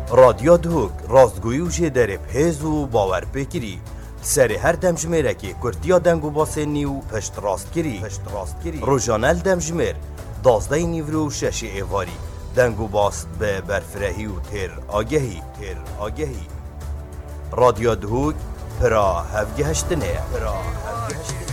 رادیو دهوک راستگویی و جدر بهز و باور بکری سر هر دمجمره که کردیا دنگو باسنی و پشت راست کری روزانل دمجمر 12 نیورو و 6 ایواری دنگو باس به برفرهی و تر آگهی رادیو دهوک پرا هفگهشتنه